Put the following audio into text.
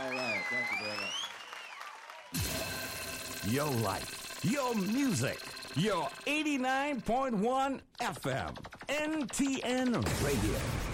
All right. Thank you very much. Your life, your music, your 89.1 FM, NTN Radio.